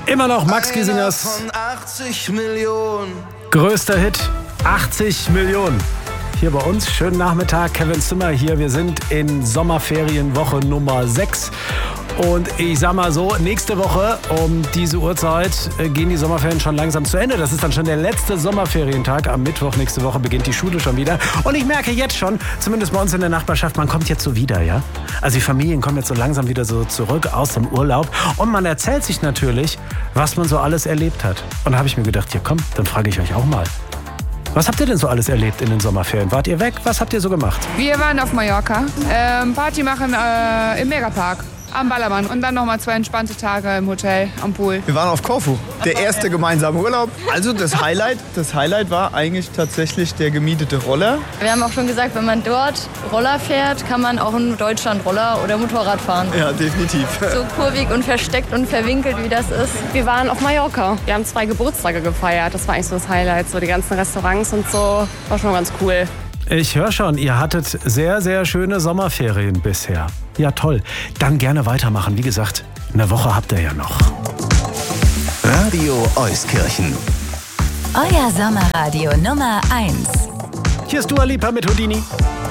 Immer noch Max Giesingers von 80 Millionen. größter Hit, 80 Millionen. Hier bei uns, schönen Nachmittag, Kevin Zimmer hier. Wir sind in Sommerferienwoche Nummer 6. Und ich sag mal so, nächste Woche um diese Uhrzeit gehen die Sommerferien schon langsam zu Ende. Das ist dann schon der letzte Sommerferientag. Am Mittwoch nächste Woche beginnt die Schule schon wieder. Und ich merke jetzt schon, zumindest bei uns in der Nachbarschaft, man kommt jetzt so wieder, ja? Also die Familien kommen jetzt so langsam wieder so zurück aus dem Urlaub. Und man erzählt sich natürlich, was man so alles erlebt hat. Und da habe ich mir gedacht, ja komm, dann frage ich euch auch mal. Was habt ihr denn so alles erlebt in den Sommerferien? Wart ihr weg? Was habt ihr so gemacht? Wir waren auf Mallorca, Party machen im Megapark am Ballermann und dann nochmal 2 entspannte Tage im Hotel am Pool. Wir waren auf Korfu, der erste gemeinsame Urlaub. Also das Highlight war eigentlich tatsächlich der gemietete Roller. Wir haben auch schon gesagt, wenn man dort Roller fährt, kann man auch in Deutschland Roller oder Motorrad fahren. Ja, definitiv. So kurvig und versteckt und verwinkelt, wie das ist. Wir waren auf Mallorca. Wir haben 2 Geburtstage gefeiert. Das war eigentlich so das Highlight. So die ganzen Restaurants und so. War schon ganz cool. Ich höre schon, ihr hattet sehr, sehr schöne Sommerferien bisher. Ja, toll. Dann gerne weitermachen. Wie gesagt, eine Woche habt ihr ja noch. Radio Euskirchen. Euer Sommerradio Nummer 1. Hier ist Dua Lipa mit Houdini.